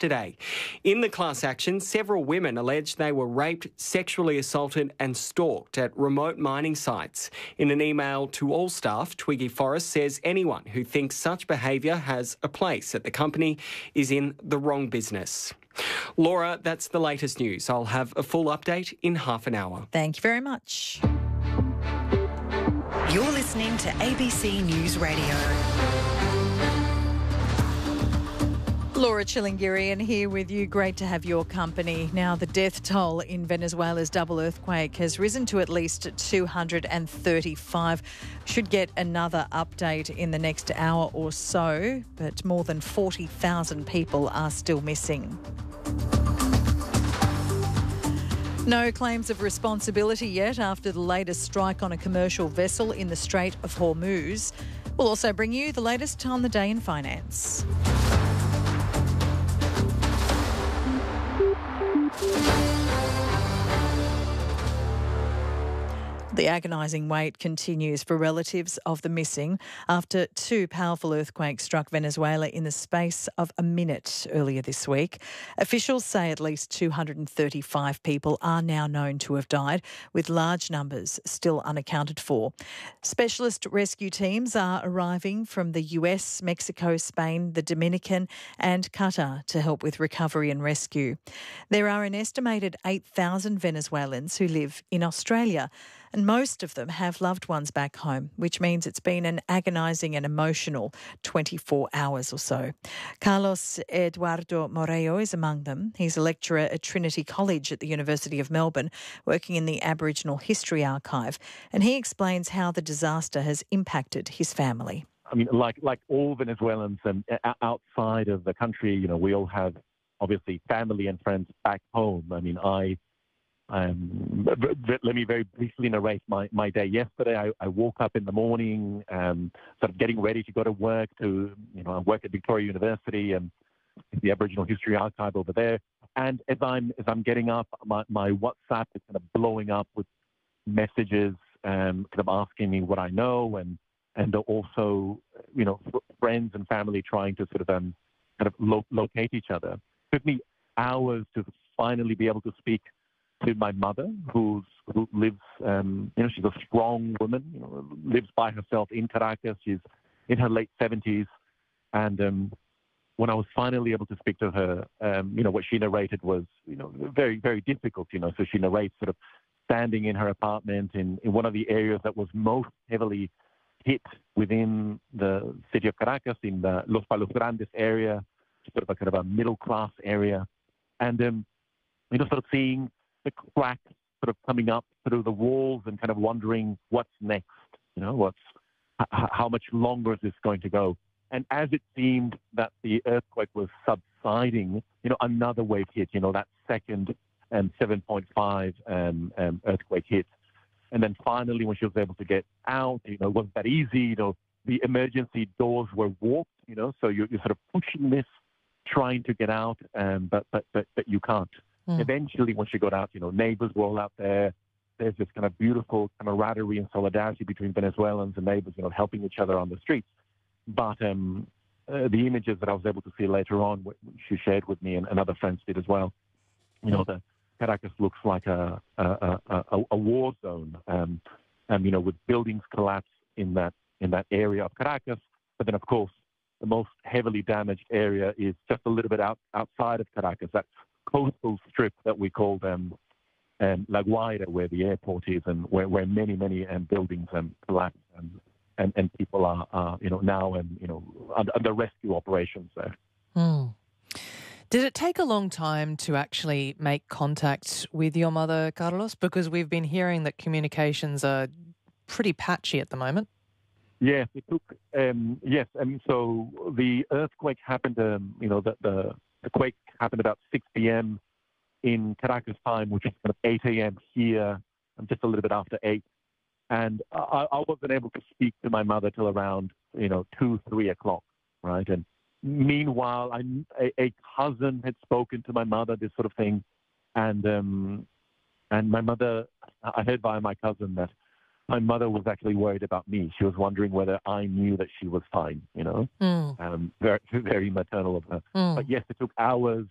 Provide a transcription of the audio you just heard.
yesterday. In the class action, several women alleged they were raped, sexually assaulted and stalked at remote mining sites. In an email to all staff, Twiggy Forrest says anyone who thinks such behaviour has a place at the company is in the wrong business. Laura, that's the latest news. I'll have a full update in half an hour. Thank you very much. You're listening to ABC News Radio. Laura Chilingirian here with you. Great to have your company. Now, the death toll in Venezuela's double earthquake has risen to at least 235. Should get another update in the next hour or so, but more than 40,000 people are still missing. No claims of responsibility yet after the latest strike on a commercial vessel in the Strait of Hormuz. We'll also bring you the latest on the day in finance. The agonising wait continues for relatives of the missing after two powerful earthquakes struck Venezuela in the space of a minute earlier this week. Officials say at least 235 people are now known to have died, with large numbers still unaccounted for. Specialist rescue teams are arriving from the US, Mexico, Spain, the Dominican and Qatar to help with recovery and rescue. There are an estimated 8,000 Venezuelans who live in Australia, and most of them have loved ones back home, which means it's been an agonising and emotional 24 hours or so. Carlos Eduardo Moreo is among them. He's a lecturer at Trinity College at the University of Melbourne, working in the Aboriginal History Archive, and he explains how the disaster has impacted his family. I mean, like all Venezuelans and outside of the country, you know, we all have obviously family and friends back home. I mean, let me very briefly narrate my day yesterday. I woke up in the morning, sort of getting ready to go to work. I work at Victoria University and the Aboriginal History Archive over there. And as I'm getting up, my WhatsApp is kind of blowing up with messages, kind of asking me what I know, and also, you know, friends and family trying to sort of kind of locate each other. It took me hours to finally be able to speak to my mother, who lives, she's a strong woman, lives by herself in Caracas. She's in her late 70s. And when I was finally able to speak to her, what she narrated was, very, very difficult, So she narrates sort of standing in her apartment in one of the areas that was most heavily hit within the city of Caracas, in the Los Palos Grandes area, sort of a kind of a middle-class area. And, sort of seeing the cracks sort of coming up through the walls and kind of wondering what's next, how much longer is this going to go? And as it seemed that the earthquake was subsiding, another wave hit, that second 7.5 earthquake hit. And then finally, when she was able to get out, it wasn't that easy, the emergency doors were warped, so you're sort of pushing this, trying to get out, but you can't. Eventually, when she got out, neighbors were all out there. There's this kind of beautiful camaraderie and solidarity between Venezuelans and neighbors, helping each other on the streets. But the images that I was able to see later on, she shared with me, and other friends did as well. The Caracas looks like a war zone, with buildings collapsed in that area of Caracas. But then, of course, the most heavily damaged area is just a little bit outside of Caracas, that coastal strip that we call La Guaira, where the airport is, and where many buildings collapsed, and people are now under rescue operations there. Did it take a long time to actually make contact with your mother, Carlos? Because we've been hearing that communications are pretty patchy at the moment. Yes, it took. Yes, I mean, so the earthquake happened. The quake happened about 6 p.m. in Caracas time, which is kind of 8 a.m. here, and just a little bit after 8. And I wasn't able to speak to my mother till around 2, 3 o'clock, right? And meanwhile, a cousin had spoken to my mother, this sort of thing, and my mother, I heard via my cousin that my mother was actually worried about me. She was wondering whether I knew that she was fine, Very, very maternal of her. But yes, it took hours